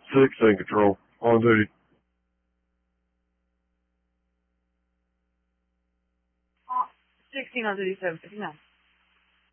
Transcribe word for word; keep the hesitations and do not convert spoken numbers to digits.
sixteen control. On duty. Uh, sixteen on duty, seven fifty-nine.